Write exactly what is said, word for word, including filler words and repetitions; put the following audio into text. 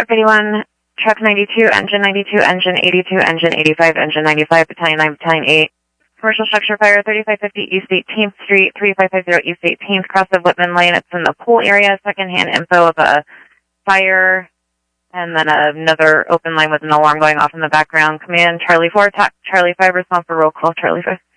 Truck eighty-one, Truck ninety-two, Engine ninety-two, Engine eighty-two, Engine eighty-five, Engine ninety-five, Battalion nine, Battalion eight. Commercial structure fire, thirty-five fifty East eighteenth Street, thirty-five fifty East eighteenth, cross of Whitman Lane. It's in the pool area. Secondhand info of a fire, and then another open line with an alarm going off in the background. Command, Charlie four, attack, Charlie five, response for roll call, Charlie five.